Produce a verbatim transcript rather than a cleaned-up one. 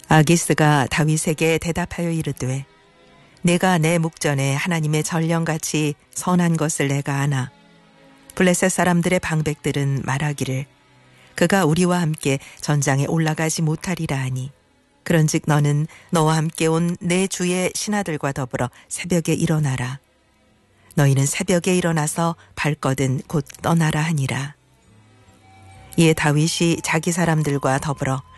아기스가 다윗에게 대답하여 이르되 내가 내 목전에 하나님의 전령같이 선한 것을 내가 아나 블레셋 사람들의 방백들은 말하기를 그가 우리와 함께 전장에 올라가지 못하리라 하니 그런즉 너는 너와 함께 온 내 주의 신하들과 더불어 새벽에 일어나라. 너희는 새벽에 일어나서 발거든 곧 떠나라 하니라. 이에 다윗이 자기 사람들과 더불어